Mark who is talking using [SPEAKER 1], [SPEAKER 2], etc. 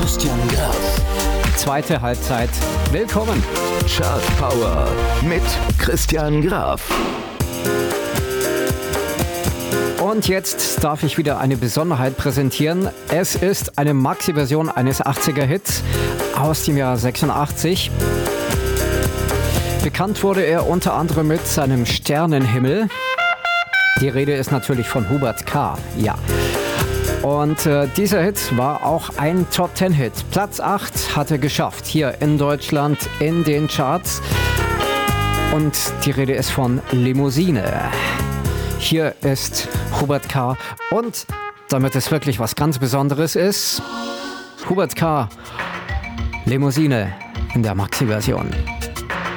[SPEAKER 1] Christian Graf.
[SPEAKER 2] Zweite Halbzeit. Willkommen.
[SPEAKER 1] Chart Power mit Christian Graf.
[SPEAKER 2] Und jetzt darf ich wieder eine Besonderheit präsentieren. Es ist eine Maxi-Version eines 80er-Hits aus dem Jahr 86. Bekannt wurde er unter anderem mit seinem Sternenhimmel. Die Rede ist natürlich von Hubert K. Ja. Und dieser Hit war auch ein Top-10-Hit. Platz 8 hat er geschafft, hier in Deutschland in den Charts. Und die Rede ist von Limousine. Hier ist Hubert K. Und damit es wirklich was ganz Besonderes ist, Hubert K. Limousine in der Maxi-Version.